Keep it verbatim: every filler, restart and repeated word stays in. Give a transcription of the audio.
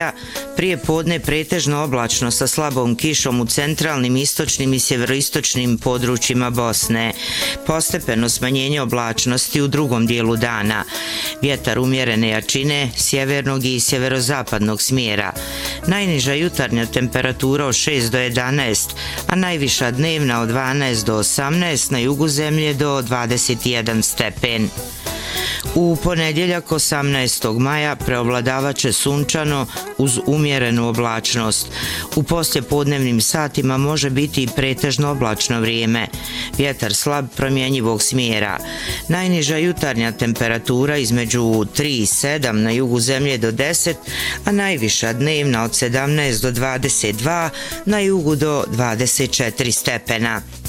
Prije podne pretežno oblačno sa slabom kišom u centralnim, istočnim i sjeveroistočnim područjima Bosne. Postepeno smanjenje oblačnosti u drugom dijelu dana. Vjetar umjerene jačine, sjevernog i sjeverozapadnog smjera. Najniža jutarnja temperatura od šest do jedanaest, a najviša dnevna od dvanaest do osamnaest, na jugu zemlje do dvadeset jedan stepen. U ponedjeljak osamnaestog maja preovladavat će sunčano uz umjerenu oblačnost. U poslijepodnevnim satima može biti i pretežno oblačno vrijeme. Vjetar slab promjenjivog smjera. Najniža jutarnja temperatura između tri i sedam, na jugu zemlje do deset, a najviša dnevna od sedamnaest do dvadeset dva, na jugu do dvadeset četiri stepena.